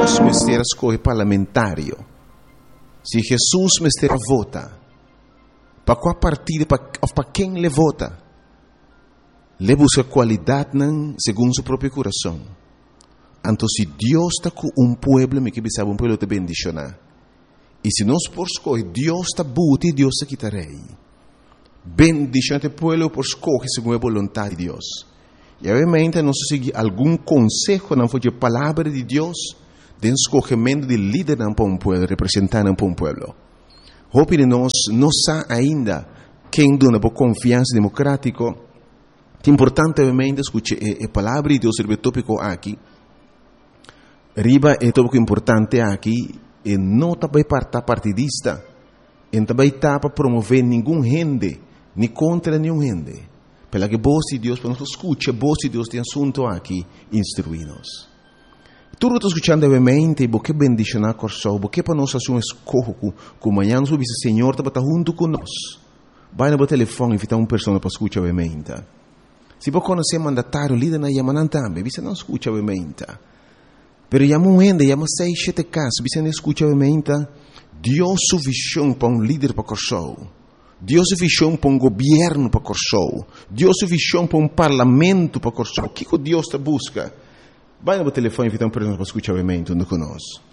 Jesus me estiver escolhe parlamentário, se Jesus me estiver vota, para qual partido, para quem ele vota, ele busca qualidade segundo seu próprio coração. Então, se Deus está com pueblo, me que sabe pueblo te bendicionar. E se nós por escolher, Deus está buti e Deus está quitarei. Bendicionar o pueblo por escolher segundo a vontade de Deus. E obviamente nós seguir algum conselho não foi a palavra de Deus, de escolhimento de líder para um pueblo, representante para um pueblo. Hope de nós não sabe ainda quem dona por confiança democrática. É importante obviamente escutar a palavra de Deus sobre o tópico aqui. Riba é tópico importante aqui. E não também para partidista, e também para promover nenhum gente, nem contra nenhum gente. Pela que voz de Deus, para nós escutar, voz de Deus tem assunto aqui, instruir-nos. Tudo está escutando obviamente, porque bendicionar corso, porque para nós fazer um escorro, como amanhã nós vamos dizer, Senhor, está junto conosco. Vai no telefone e invitar uma pessoa para escutar obviamente. Se você conhecer mandatário, líder na Yamanan também, você não escuta obviamente. Pero llamo gente, llamo 6-7 casos, você não escuta obviamente, Deus sua visão para um líder para Corsou, Deus sua visão para um governo para Corsou, Deus sua visão para um parlamento para Corsou. O que Deus está busca? Vai no telefone e invita uma pessoa para escutar obviamente conosco.